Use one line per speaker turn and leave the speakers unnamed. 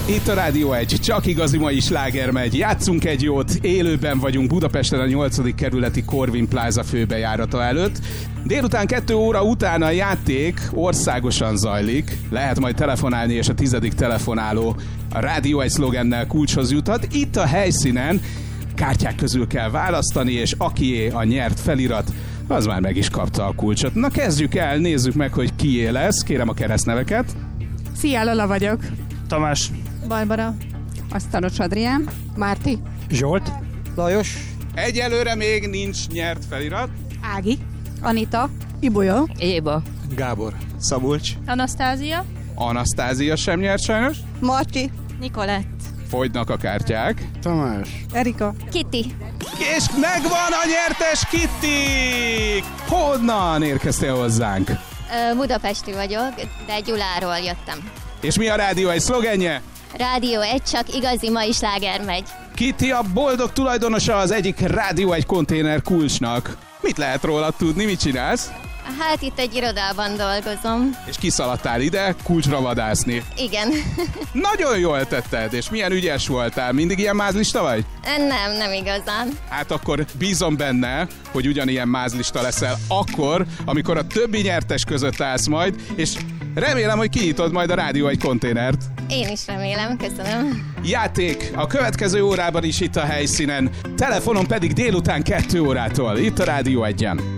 Itt a Rádió 1, csak igazi mai sláger megy. Játszunk egy jót, élőben vagyunk Budapesten a 8. kerületi Corvin Plaza főbejárata előtt. Délután 2 óra után a játék országosan zajlik. Lehet majd telefonálni, és a 10. telefonáló a Rádió 1 szlogennel kulcshoz juthat. Itt a helyszínen kártyák közül kell választani, és akié a nyert felirat, az már meg is kapta a kulcsot. Na kezdjük el, nézzük meg, hogy kié lesz. Kérem a keresztneveket.
Szia, Lola vagyok.
Tamás.
Barbara.
Asztalos Adrián.
Márti.
Zsolt.
Lajos.
Egyelőre még nincs nyert felirat.
Ági.
Anita.
Ibolya.
Éva.
Gábor. Szabolcs.
Anasztázia.
Anasztázia sem nyert sajnos.
Marci.
Nikolett.
Fogynak a kártyák.
Tamás.
Erika.
Kitty.
És megvan a nyertes, Kitty! Honnan érkeztél hozzánk?
Budapesti vagyok, de Gyuláról jöttem.
És mi a Rádió 1 szlogenje?
Rádió 1, csak igazi mai sláger megy.
Kitty a boldog tulajdonosa az egyik Rádió 1 konténer kulcsnak. Mit lehet róla tudni, mit csinálsz?
Hát itt egy irodában dolgozom.
És kiszaladtál ide kulcsra vadászni.
Igen.
Nagyon jól tetted, és milyen ügyes voltál. Mindig ilyen mázlista vagy?
Nem igazán.
Hát akkor bízom benne, hogy ugyanilyen mázlista leszel akkor, amikor a többi nyertes között állsz majd, és remélem, hogy kinyitod majd a Rádió 1 konténert.
Én is remélem, köszönöm.
Játék a következő órában is itt a helyszínen, telefonon pedig délután 2 órától, itt a Rádió 1-en.